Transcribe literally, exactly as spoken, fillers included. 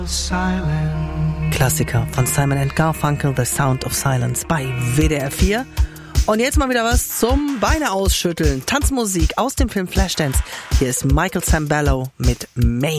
Klassiker von Simon and Garfunkel, The Sound of Silence bei W D R vier. Und jetzt mal wieder was zum Beine ausschütteln. Tanzmusik aus dem Film Flashdance. Hier ist Michael Sambello mit Maniac.